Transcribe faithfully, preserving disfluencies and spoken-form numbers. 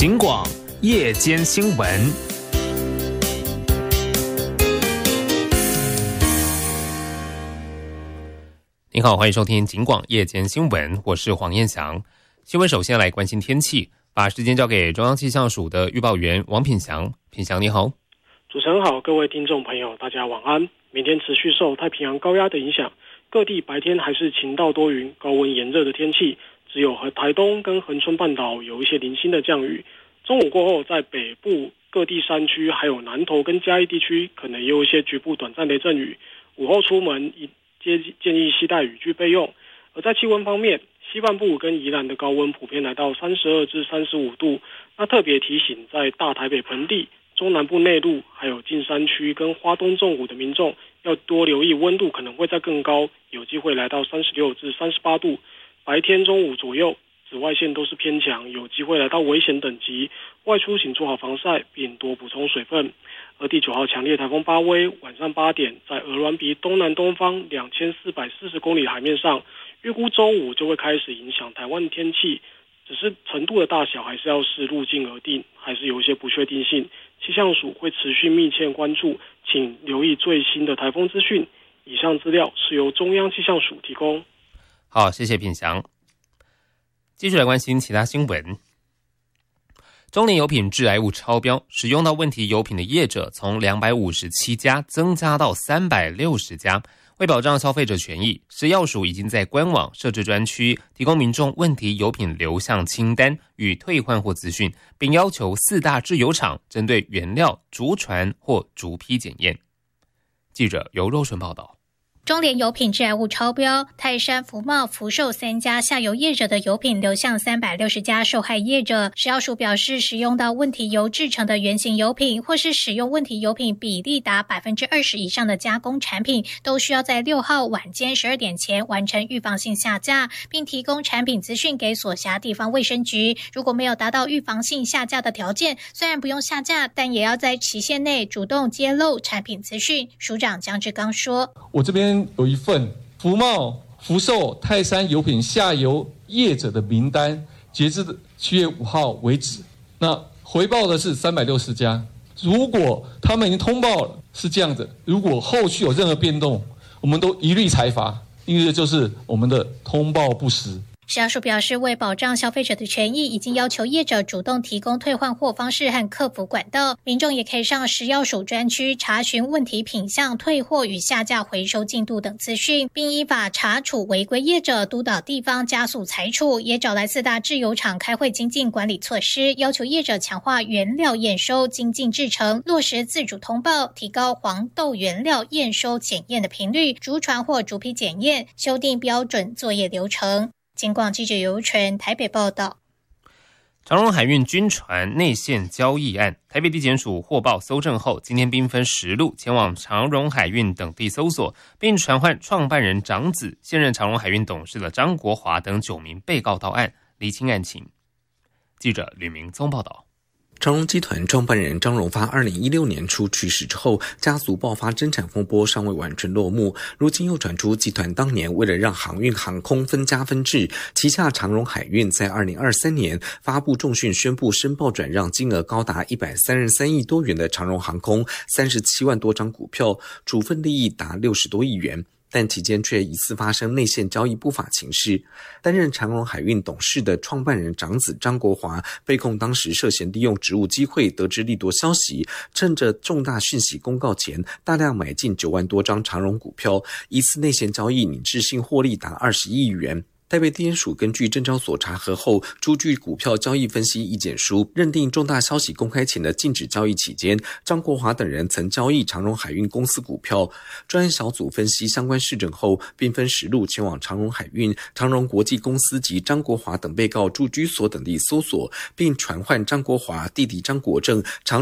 警广夜间新闻。您好，欢迎收听警广夜间新闻，我是黄彦翔。新闻首先来关心天气，把时间交给中央气象署的预报员王品祥。品祥你好。 主持人好，各位听众朋友大家晚安。明天持续受太平洋高压的影响，各地白天还是晴到多云、高温炎热的天气，只有和台东跟恒春半岛有一些零星的降雨。中午过后，在北部各地山区还有南投跟嘉义地区，可能也有一些局部短暂雷阵雨。午后出门建议携带雨具备用。而在气温方面，西半部跟宜兰的高温普遍来到三十二至三十五度。那特别提醒，在大台北盆地、中南部内陆还有近山区跟花东纵谷的民众，要多留意温度可能会再更高，有机会来到三十六至三十八度。白天中午左右，紫外线都是偏强，有机会来到危险等级。外出请做好防晒，并多补充水分。而第九号强烈台风巴威晚上八点在鹅銮鼻东南东方两千四百四十公里海面上，预估周五就会开始影响台湾的天气，只是程度的大小还是要视路径而定，还是有一些不确定性。气象署会持续密切关注，请留意最新的台风资讯。以上资料是由中央气象署提供。 好，谢谢品祥。继续来关心其他新闻。中联油品致癌物超标，使用到问题油品的业者从两百五十七家增加到三百六十家。为保障消费者权益，食药署已经在官网设置专区，提供民众问题油品流向清单与退换货资讯，并要求四大制油厂针对原料逐传或逐批检验。记者由肉顺报道。 中联油品致癌物超标，泰山、福茂、福寿三家下游业者的油品流向三百六十家受害业者。食药署表示，使用到问题油制成的原型油品，或是使用问题油品比例达百分之二十以上的加工产品，都需要在六号晚间十二点前完成预防性下架，并提供产品资讯给所辖地方卫生局。如果没有达到预防性下架的条件，虽然不用下架，但也要在期限内主动揭露产品资讯。署长江志刚说：“ 我这边有一份福茂、福寿、泰山油品下游业者的名单，截至七月五号为止，那回报的是三百六十家。如果他们已经通报了，是这样子，如果后续有任何变动，我们都一律裁罚，因为这就是我们的通报不实。” 食药署表示，为保障消费者的权益，已经要求业者主动提供退换货方式和客服管道，民众也可以上食药署专区查询问题品项、退货与下架回收进度等资讯，并依法查处违规业者，督导地方加速裁处。也找来四大制油厂开会精进管理措施，要求业者强化原料验收、精进制程，落实自主通报，提高黄豆原料验收检验的频率，逐传或逐批检验，修订标准作业流程。警广记者游纯台北报道。 长荣海运军船内线交易案，台北地检署获报搜证后，今天兵分十路前往长荣海运等地搜索，并传唤创办人长子、现任长荣海运董事的张国华等九名被告到案，厘清案情。记者吕明宗报道。 长荣集团创办人张荣发二零一六年初去世之后，家族爆发争产风波尚未完全落幕，如今又传出集团当年为了让航运航空分家分治，旗下长荣海运在二零二三年发布重讯，宣布申报转让金额高达一百三十三亿多元的长荣航空三十七万多张股票，处分利益达六十多亿元。但期间却疑似发生内线交易不法情事。担任长荣海运董事的创办人长子张国华被控当时涉嫌利用职务机会得知利多消息，趁着重大讯息公告前大量买进九万多张长荣股票，疑似内线交易拟制性获利达二十亿元。台北地检署根据证交所查核后，出具股票交易分析意见书，认定重大消息公开前的禁止交易期间，张国华等人曾交易长荣海运公司股票。专案小组分析相关事证后，并分十路前往长荣海运、长荣国际公司及张国华等被告住居所等地搜索，并传唤张国华弟弟张国正、长